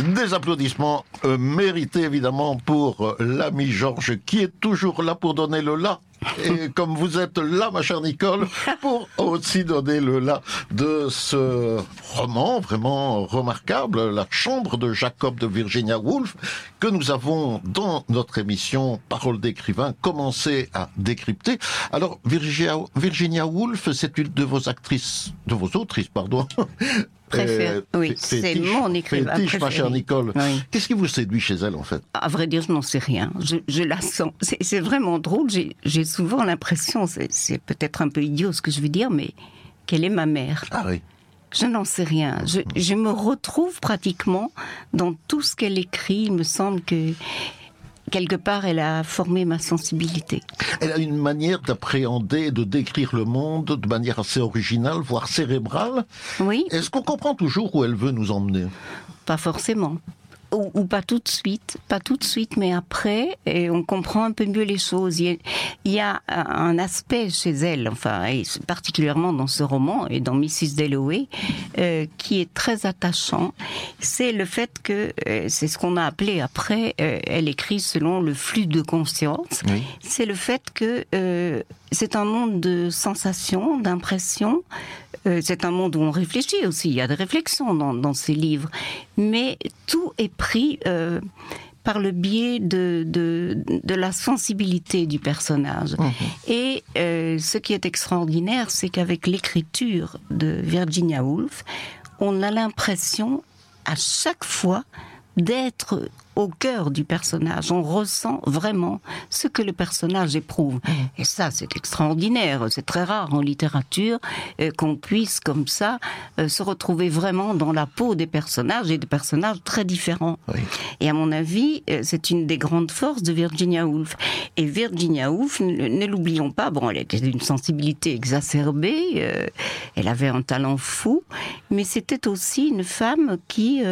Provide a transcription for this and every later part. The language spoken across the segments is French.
Des applaudissements mérités évidemment pour l'ami Georges qui est toujours là pour donner le là. Et comme vous êtes là, ma chère Nicole, pour aussi donner le là de ce roman vraiment remarquable, La Chambre de Jacob de Virginia Woolf, que nous avons dans notre émission Parole d'écrivain commencé à décrypter. Alors, Virginia Woolf, c'est une de vos autrices, Oui, c'est mon écrivain préféré. Ma chère Nicole. Oui. Qu'est-ce qui vous séduit chez elle, en fait? À vrai dire, je n'en sais rien. Je la sens. C'est vraiment drôle. J'ai souvent l'impression, c'est peut-être un peu idiot ce que je veux dire, mais qu'elle est ma mère. Ah oui. Je n'en sais rien. Je me retrouve pratiquement dans tout ce qu'elle écrit. Il me semble que quelque part, elle a formé ma sensibilité. Elle a une manière d'appréhender, de décrire le monde de manière assez originale, voire cérébrale. Oui. Est-ce qu'on comprend toujours où elle veut nous emmener? Pas forcément. Ou pas tout de suite, mais après, et on comprend un peu mieux les choses. Il y a un aspect chez elle, enfin, et particulièrement dans ce roman et dans Mrs. Dalloway, qui est très attachant. C'est le fait que, c'est ce qu'on a appelé après, elle écrit selon le flux de conscience. Oui. C'est le fait que c'est un monde de sensations, d'impressions. C'est un monde où on réfléchit aussi, il y a des réflexions dans ces livres, mais tout est pris par le biais de la sensibilité du personnage. Mmh. Et ce qui est extraordinaire, c'est qu'avec l'écriture de Virginia Woolf, on a l'impression à chaque fois d'être au cœur du personnage. On ressent vraiment ce que le personnage éprouve. Et ça, c'est extraordinaire. C'est très rare en littérature qu'on puisse, comme ça, se retrouver vraiment dans la peau des personnages, et des personnages très différents. Oui. Et à mon avis, c'est une des grandes forces de Virginia Woolf. Et Virginia Woolf, ne l'oublions pas, bon, elle était d'une sensibilité exacerbée, elle avait un talent fou, mais c'était aussi une femme qui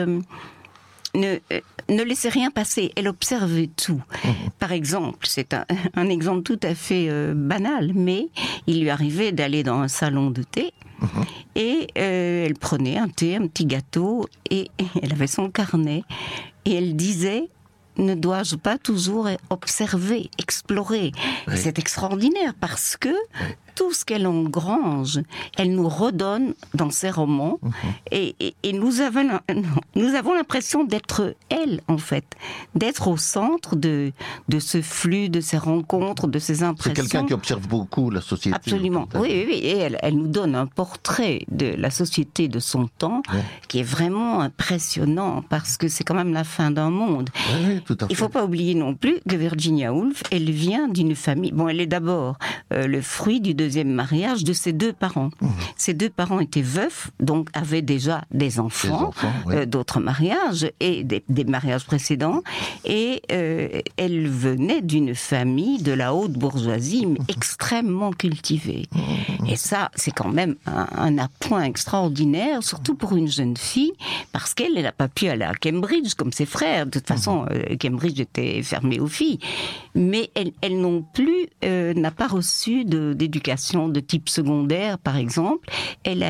ne laissait rien passer, elle observait tout. Par exemple, c'est un exemple tout à fait banal, mais il lui arrivait d'aller dans un salon de thé et elle prenait un thé, un petit gâteau, et elle avait son carnet et elle disait: ne dois-je pas toujours observer, explorer? Oui. C'est extraordinaire parce que tout ce qu'elle engrange, elle nous redonne dans ses romans, et nous avons l'impression d'être elle, en fait, d'être au centre de ce flux, de ces rencontres, de ces impressions. C'est quelqu'un qui observe beaucoup la société. Absolument, oui, et elle nous donne un portrait de la société de son temps, qui est vraiment impressionnant, parce que c'est quand même la fin d'un monde. Oui, tout à fait. Il ne faut pas oublier non plus que Virginia Woolf, elle vient d'une famille, bon, elle est d'abord le fruit du deuxième mariage de ses deux parents. Ses deux parents étaient veufs, donc avaient déjà des enfants, oui. D'autres mariages et des mariages précédents, et elle venait d'une famille de la haute bourgeoisie, mais extrêmement cultivée. Et ça, c'est quand même un appoint extraordinaire, surtout pour une jeune fille, parce qu'elle n'a pas pu aller à Cambridge comme ses frères. De toute façon, Cambridge était fermé aux filles. Mais elle non plus n'a pas reçu d'éducation de type secondaire, par exemple. Elle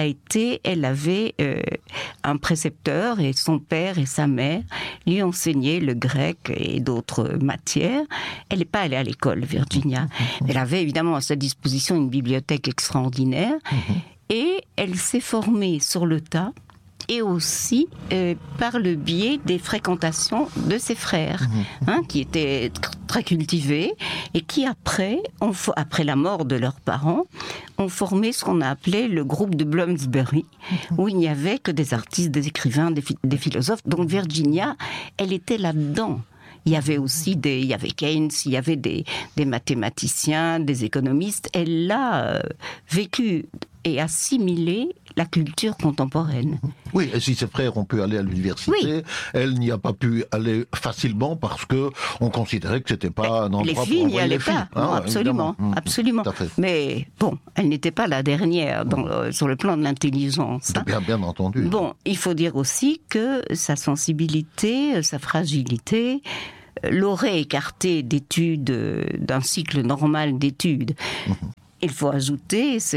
avait un précepteur, et son père et sa mère lui enseignaient le grec et d'autres matières. Elle n'est pas allée à l'école, Virginia. Elle avait évidemment à sa disposition une bibliothèque extraordinaire, et elle s'est formée sur le tas, et aussi par le biais des fréquentations de ses frères, qui étaient très cultivés, et qui après la mort de leurs parents, ont formé ce qu'on a appelé le groupe de Bloomsbury, où il n'y avait que des artistes, des écrivains, des philosophes. Donc Virginia, elle était là-dedans. Il y avait aussi il y avait Keynes, il y avait des mathématiciens, des économistes. Elle a vécu et assimilé la culture contemporaine. Oui, et si ses frères ont pu aller à l'université, elle n'y a pas pu aller facilement parce que on considérait que c'était pas un endroit les filles n'y allaient pas. Non, absolument, absolument. Mais bon, elle n'était pas la dernière sur le plan de l'intelligence. Bien entendu. Bon, il faut dire aussi que sa sensibilité, sa fragilité l'aurait écartée d'études, d'un cycle normal d'études. Il faut ajouter, c'est pas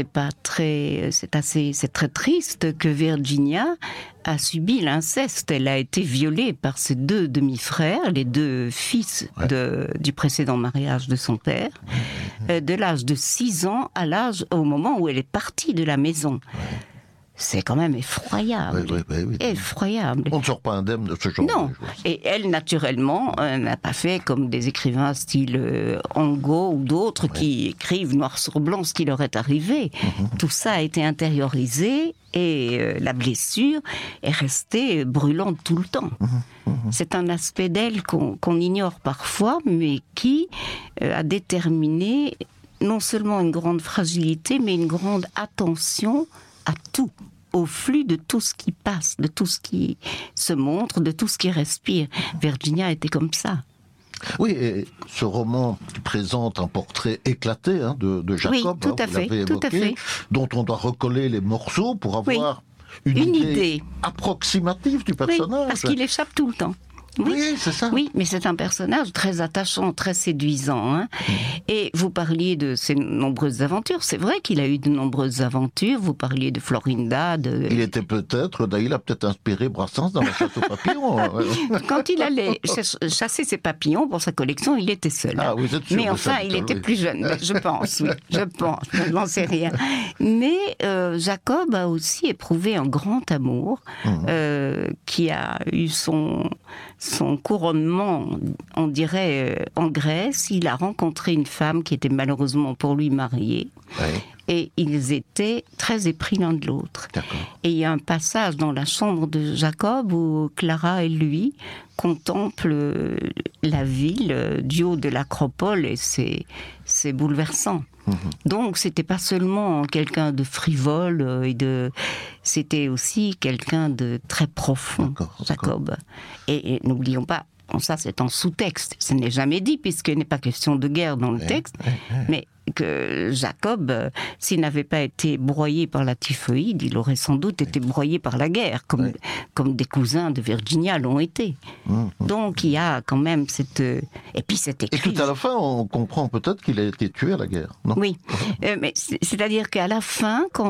c'est très triste que Virginia a subi l'inceste. Elle a été violée par ses 2 demi-frères, les 2 fils du précédent mariage de son père, de l'âge de 6 ans au moment où elle est partie de la maison. C'est quand même effroyable. Oui. Effroyable. On ne sort pas indemne de ce genre non. de choses. Et elle, naturellement, n'a pas fait comme des écrivains style Angot ou d'autres qui écrivent noir sur blanc ce qui leur est arrivé. Tout ça a été intériorisé et la blessure est restée brûlante tout le temps. C'est un aspect d'elle qu'on ignore parfois, mais qui a déterminé non seulement une grande fragilité, mais une grande attention à tout, au flux de tout ce qui passe, de tout ce qui se montre, de tout ce qui respire. Virginia était comme ça. Oui, et ce roman présente un portrait éclaté de Jacob, oui, tout à fait. Dont on doit recoller les morceaux pour avoir une idée approximative du personnage. Oui, parce qu'il échappe tout le temps. Oui, c'est ça. Oui, mais c'est un personnage très attachant, très séduisant. Hein. Et vous parliez de ses nombreuses aventures. C'est vrai qu'il a eu de nombreuses aventures. Vous parliez de Florinda. Il était il a peut-être inspiré Brassens dans la chasse aux papillons. Quand il allait chasser ses papillons pour sa collection, il était seul. Ah, vous êtes sûr. Mais enfin, il était plus jeune. Je pense, je n'en sais rien. Mais Jacob a aussi éprouvé un grand amour qui a eu son couronnement, on dirait, en Grèce. Il a rencontré une femme qui était malheureusement pour lui mariée. Et ils étaient très épris l'un de l'autre. D'accord. Et il y a un passage dans la chambre de Jacob où Clara et lui contemplent la ville du haut de l'acropole et c'est bouleversant. Donc c'était pas seulement quelqu'un de frivole c'était aussi quelqu'un de très profond, Jacob. Et n'oublions pas, ça c'est en sous-texte, ce n'est jamais dit puisqu'il n'est pas question de guerre dans le texte, mais que Jacob, s'il n'avait pas été broyé par la typhoïde, il aurait sans doute été broyé par la guerre, comme des cousins de Virginia l'ont été. Donc il y a quand même cette... Et puis cette écrit... Et tout à la fin, on comprend peut-être qu'il a été tué à la guerre, non ? Oui, mais c'est-à-dire qu'à la fin, quand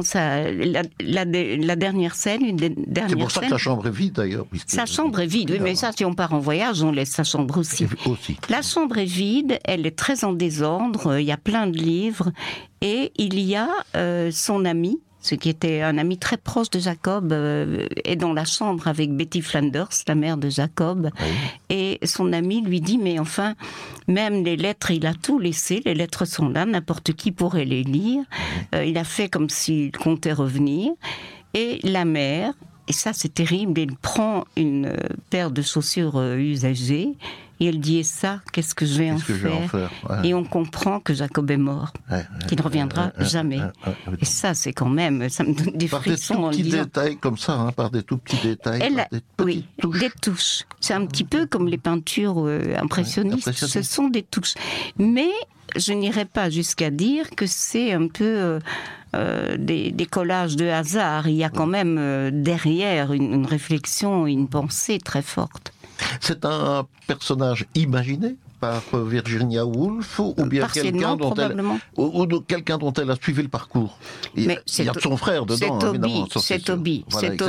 la dernière scène, c'est pour ça que sa chambre est vide d'ailleurs. Sa chambre est vide, oui, mais ça, si on part en voyage, on laisse sa chambre aussi. La chambre est vide, elle est très en désordre, il y a plein de livres, et il y a son ami, ce qui était un ami très proche de Jacob, est dans la chambre avec Betty Flanders, la mère de Jacob, et son ami lui dit, mais enfin, même les lettres, il a tout laissé, les lettres sont là, n'importe qui pourrait les lire, il a fait comme s'il comptait revenir, et la mère, et ça c'est terrible, elle prend une paire de chaussures usagées, et elle dit, et ça, qu'est-ce que je vais en faire ? Et on comprend que Jacob est mort, qu'il ne reviendra jamais. Et ça, c'est quand même, ça me donne des frissons. Par des tout petits détails comme ça, par des tout petits détails, des touches. C'est un petit peu comme les peintures impressionnistes, ce sont des touches. Mais je n'irai pas jusqu'à dire que c'est un peu... des collages de hasard. Il y a quand même derrière une réflexion, une pensée très forte. C'est un personnage imaginé par Virginia Woolf ou bien quelqu'un dont elle a suivi le parcours. Il y a son frère dedans, évidemment. C'est Toby,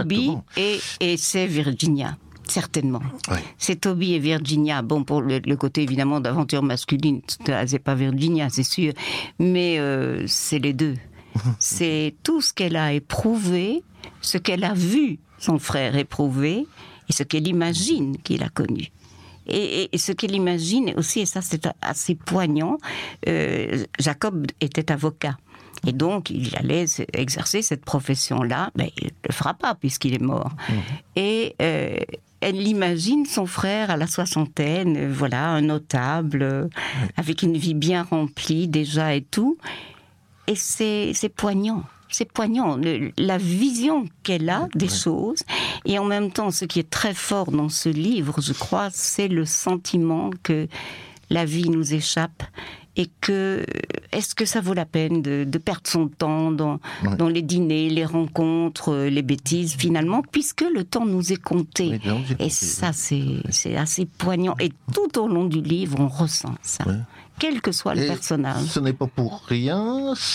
et c'est Virginia. Certainement. C'est Toby et Virginia. Bon, pour le côté évidemment d'aventure masculine, c'est pas Virginia, c'est sûr, mais c'est les deux. C'est tout ce qu'elle a éprouvé, ce qu'elle a vu son frère éprouver, et ce qu'elle imagine qu'il a connu. Et ce qu'elle imagine aussi, et ça c'est assez poignant, Jacob était avocat. Et donc, il allait exercer cette profession-là, mais il ne le fera pas puisqu'il est mort. Et elle imagine son frère à la soixantaine, voilà, un notable, avec une vie bien remplie déjà et tout. Et c'est poignant. C'est poignant, la vision qu'elle a des choses. Et en même temps, ce qui est très fort dans ce livre, je crois, c'est le sentiment que la vie nous échappe. Et que, est-ce que ça vaut la peine de perdre son temps dans les dîners, les rencontres, les bêtises, finalement, puisque le temps nous est compté. Et ça, c'est assez poignant. Et tout au long du livre, on ressent ça. Quel que soit le personnage. Ce n'est pas pour rien